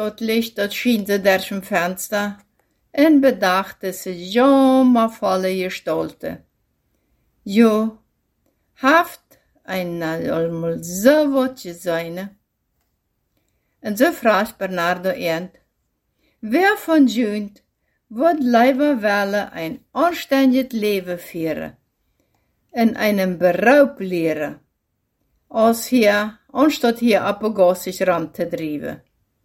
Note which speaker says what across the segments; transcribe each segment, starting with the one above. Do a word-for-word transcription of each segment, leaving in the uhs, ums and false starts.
Speaker 1: dat licht dat schien ze durch dem Fenster en bedachte ze jammervolle Gestalte. Jo, haft ein allmal so wat sein. En so fragt Bernardo ernt, wer von junt wird lieber welle ein anständiges Leben führen, in einem Beruf lehren, als hier, anstatt hier apogassisch ran zu treiben.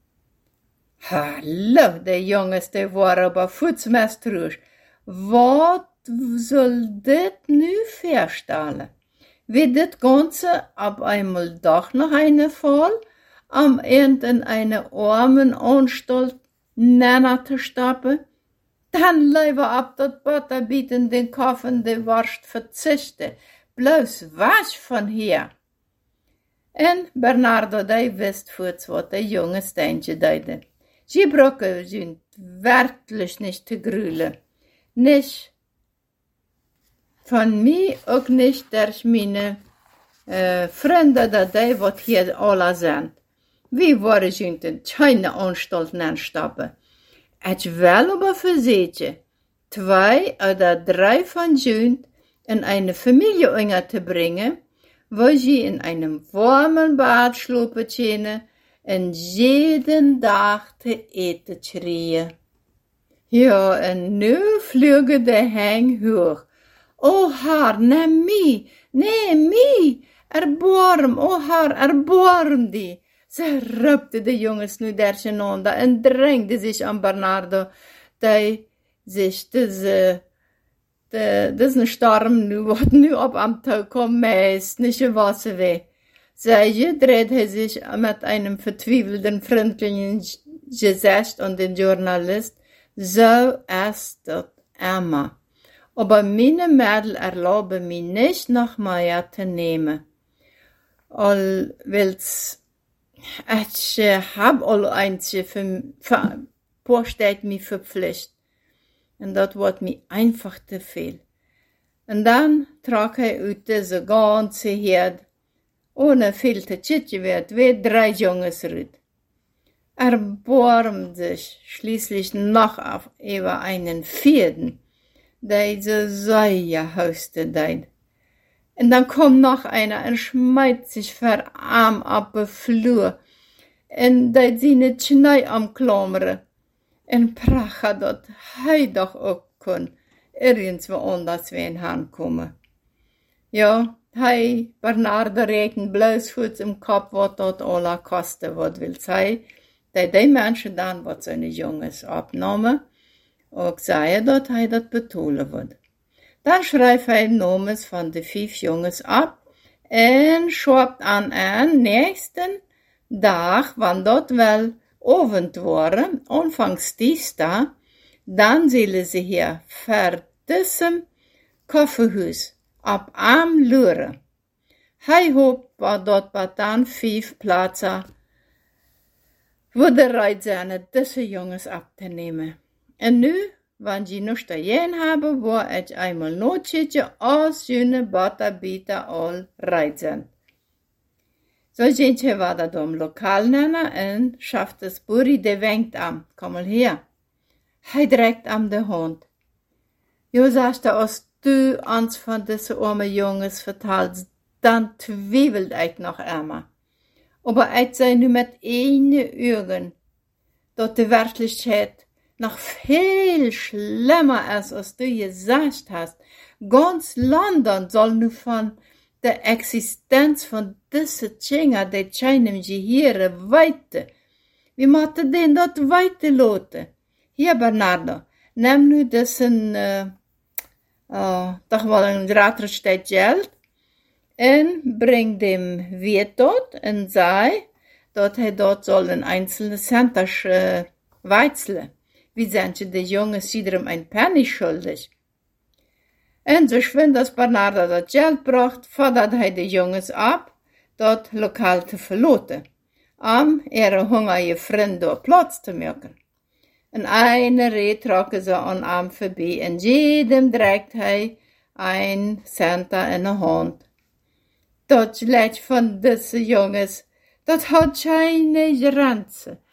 Speaker 1: Hallo, die Jungs, die waren aber futzmästrisch. Wat soll dit nu verstellen? Wird dit Ganze ab einmal doch noch eine Fall, am Ende in eine armen Anstalt nenner zu stappen? Dann lieber ab dat Butter bieten den Kaffen de Wurst verzichten, bloß was von hier. En Bernardo, die wist voets wat de jonge Steintje deide. Sie brauchen sind wirklich nicht zu grülen. Nicht von mir, auch nicht durch meine äh, Freunde, die wat hier alle sind. Wie waren sie in keine Anstalten anstappen. Ich will aber versehen, zwei oder drei von ihnen in eine Familie unterzubringen, wo sie in einem warmen Bad schlafen können und jeden Tag zu eten kriegen. Ja, und nu flüge der Hang hoch. O Herr, nimm mich, nimm mich, erbarm, o Herr, erbarm die. Ze rupte de jongens nu durcheinander en drängde sich an Bernardo, der sich diese, de, diesen Sturm nu, wat nu op am Tag kommt, meist nicht was weh. Seitje dreht er sich mit einem verzweifelten, freundlichen Gesicht an den Journalist, so ist das immer. Aber meine Mädel erlauben mir nicht noch mehr zu nehmen. All will's Ich äh, hab all eins für, für Vorstellt mich verpflichtet. Und das wird mir einfach zu viel. Und dann trag er aus diese ganze Herde, ohne viel zu tschitschen wird, wie drei Jungs rüt. Er bormt sich schließlich noch auf über einen vierten, der so sehr hauste dein. Und dann kommt noch einer und schmeißt sich verarm ab den Flur. Und da seine Schnee am Klammern. Und pracha dort, hei doch auch kann, irgendwo anders wen ankommen. Ja, hei, Bernardo regen bloß Fuß im Kopf, was dort alle kosten, was will sei. Da die Menschen dann, was seine Jungs abnehmen, auch sagen, dass hei das betonen wird. Dann schreibt er Nomen von den fünf Jungs ab und schreibt an einen nächsten Tag, wann dort wel Abend war, anfangs Dienstag, dann sollen sie hier vor diesem Kaffeehaus ab am Lure. Hij hoopt war dort bei dann fünf Plätze, wo der Reizerne diese Jungs abzunehmen. Und nu, wenn sie noch stehen haben, wo ich einmal notschietje als jene Butterbieter all reizen. So sind sie weiter da im Lokal nennen und schafft das Buri, der winkt am. Komm mal her. Hij direkt am de Hund. Jo sagst du, als du uns von diese armen Jungs vertalst, dann zwiebelt ich noch einmal. Aber ich sei nu mit eine Augen, dort die Wirklichkeit noch viel schlimmer ist, als du gesagt hast. Ganz London soll nu von der Existenz von diese Tschinga, die scheinen sie hier weiter. Wie macht den dort weiter loten? Hier, Bernardo, nimm nu diesen, äh, äh, doch mal ein Raterstedt Geld und bring dem Wirt dort und sei, dort er dort sollen einzelne Center äh, weizeln. Wie sind die Jungs wiederum ein Penny schuldig? Und so schwind, dass Bernardo das Geld bracht, fordert er die Jungs ab, dort lokal zu verloten, um ihre hungrige Freunde Platz zu machen. Und eine Reh trocken sie an ihm vorbei, und jedem trägt er ein Center in der Hand. Das Lächeln von diesen Jungs, das hat keine Grenze.